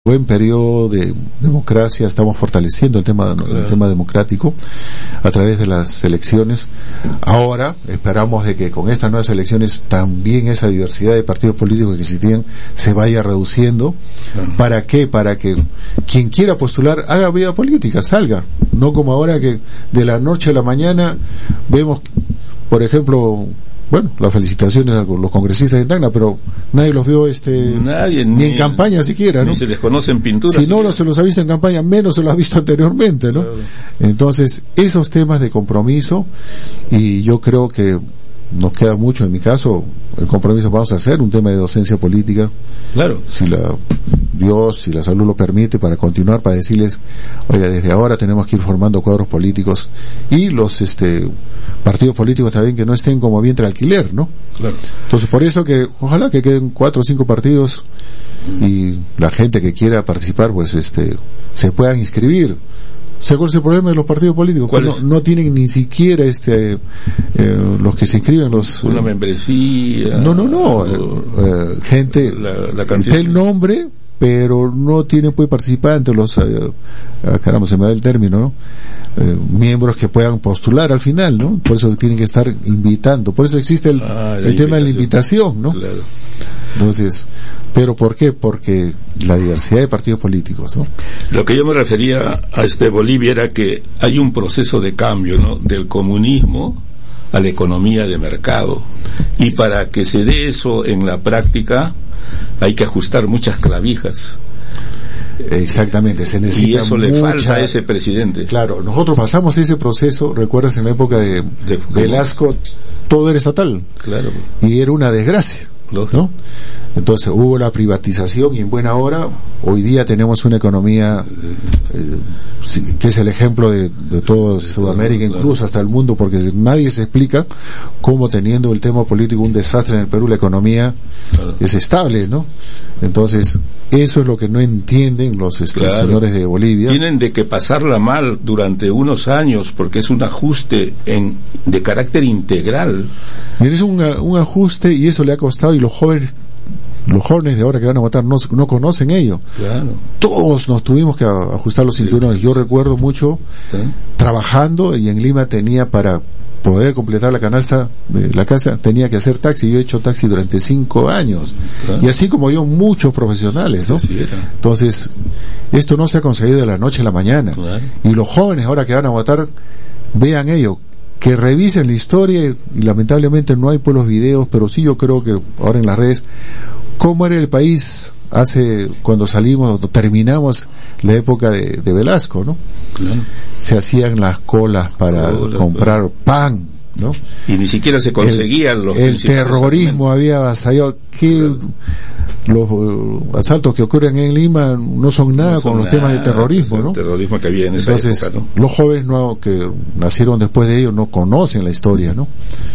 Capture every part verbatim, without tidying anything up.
buen periodo de democracia, estamos fortaleciendo el tema, claro. el tema democrático a través de las elecciones. Ahora esperamos de que con estas nuevas elecciones también esa diversidad de partidos políticos que existían se vaya reduciendo. Claro. ¿Para qué? Para que quien quiera postular haga vida política, salga, no como ahora que de la noche a la mañana vemos, por ejemplo, bueno, las felicitaciones a los congresistas de Tacna, pero nadie los vio este nadie, ni, ni en campaña siquiera, ¿no? Ni se les conoce en pintura. Si no, no se los ha visto en campaña, menos se los ha visto anteriormente, ¿no? Claro. Entonces, esos temas de compromiso, y yo creo que nos queda mucho, en mi caso, el compromiso vamos a hacer, un tema de docencia política. Claro. Si la Dios, si la salud lo permite, para continuar, para decirles, oiga, desde ahora tenemos que ir formando cuadros políticos y los este partidos políticos también que no estén como vientre de alquiler, ¿no? Claro. Entonces, por eso que, ojalá que queden cuatro o cinco partidos y la gente que quiera participar, pues este, se puedan inscribir. ¿Se acuerda el problema de los partidos políticos? ¿Cuál no, es? no tienen ni siquiera este eh, los que se inscriben los una eh, membresía. No, no, no. Eh, eh, gente la, la está el nombre, pero no tiene pues participantes, los eh, caramba, se me da el término, ¿no? Eh, miembros que puedan postular al final, ¿no? Por eso tienen que estar invitando. Por eso existe el, ah, el tema de la invitación, ¿no? Claro. Entonces, ¿pero por qué? Porque la diversidad de partidos políticos, ¿no? Lo que yo me refería a este Bolivia era que hay un proceso de cambio, ¿no? Del comunismo a la economía de mercado. Y para que se dé eso en la práctica, hay que ajustar muchas clavijas. Exactamente, se necesita y eso mucha... le falta a ese presidente. Claro, nosotros pasamos ese proceso, recuerdas en la época de, de Velasco, todo era estatal. Claro. Y era una desgracia. ¿No? Entonces hubo la privatización y en buena hora hoy día tenemos una economía eh, que es el ejemplo de, de toda Sudamérica, incluso hasta el mundo, porque nadie se explica cómo, teniendo el tema político un desastre en el Perú, la economía claro. es estable, ¿no? Entonces eso es lo que no entienden los este, claro. señores de Bolivia. Tienen de que pasarla mal durante unos años porque es un ajuste en de carácter integral. Mira, es un, un ajuste y eso le ha costado, y los jóvenes los jóvenes de ahora que van a votar no, no conocen ello. Claro. Todos nos tuvimos que ajustar los cinturones. Sí. Yo recuerdo mucho ¿sí? trabajando, y en Lima tenía, para poder completar la canasta de la casa, tenía que hacer taxi. Yo he hecho taxi durante cinco años. Claro. Y así como yo, muchos profesionales, ¿no? Sí, entonces, esto no se ha conseguido de la noche a la mañana. Claro. Y los jóvenes ahora que van a votar, vean ello, que revisen la historia, y lamentablemente no hay por los videos, pero sí yo creo que ahora en las redes, cómo era el país hace, cuando salimos, terminamos la época de, de Velasco, ¿no? Claro. Se hacían las colas para Hola, comprar pues. pan, ¿no? Y ni siquiera se conseguían el, los el terrorismo había avasallado. ¿Qué? Claro. Los uh, asaltos que ocurren en Lima no son nada no son con los nada, temas de terrorismo, ¿no? El terrorismo que había en esa Entonces, época, ¿no? Los jóvenes no, que nacieron después de ellos no conocen la historia, ¿no?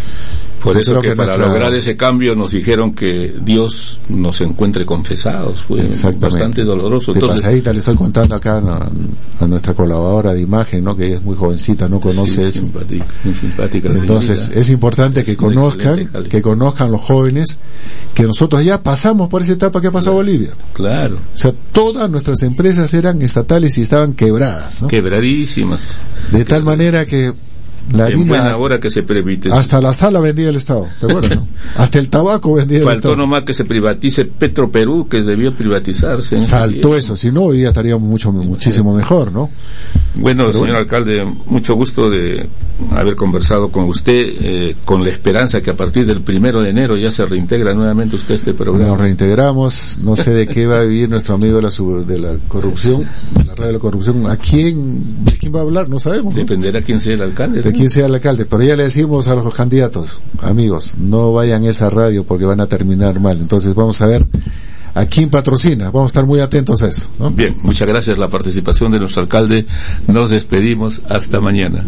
Por Yo eso que, que para nuestra... lograr ese cambio nos dijeron que Dios nos encuentre confesados. Fue bastante doloroso. De Entonces, pasadita le estoy contando acá a, a nuestra colaboradora de imagen, ¿no? Que ella es muy jovencita, no conoce sí, eso. Simpática, muy simpática. Entonces señorita. Es importante es que conozcan, que conozcan los jóvenes que nosotros ya pasamos por esa etapa que ha pasado claro. Bolivia. Claro. O sea, todas nuestras empresas eran estatales y estaban quebradas, ¿no? Quebradísimas. De tal manera que la en harina, buena hora que se privatice. Hasta la sala vendía el Estado, ¿te acuerdas? ¿No? Hasta el tabaco vendía Faltó el Estado. Faltó nomás que se privatice Petroperú, que debió privatizarse. Faltó eso, si no hoy día estaríamos mucho, muchísimo mejor, ¿no? Bueno, Pero señor bueno. alcalde, mucho gusto de haber conversado con usted, eh, con la esperanza que a partir del primero de enero ya se reintegra nuevamente usted este programa. Nos reintegramos, no sé de qué va a vivir nuestro amigo de la, sub, de la corrupción, de la red de la corrupción. ¿A quién, de quién va a hablar? No sabemos, ¿no? Dependerá quién sea el alcalde, ¿no? De quién sea el alcalde. Pero ya le decimos a los candidatos, amigos, no vayan a esa radio porque van a terminar mal. Entonces vamos a ver a quién patrocina, vamos a estar muy atentos a eso, ¿no? Bien, muchas gracias la participación de nuestro alcalde. Nos despedimos, hasta mañana.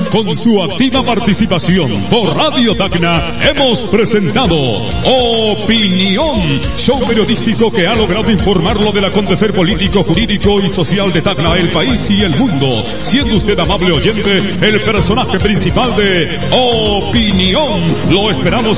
con su activa participación por Radio Tacna, hemos presentado Opinión, show periodístico que ha logrado informarlo del acontecer político, jurídico y social de Tacna, el país y el mundo, siendo usted, amable oyente, el personaje principal de Opinión. Lo esperamos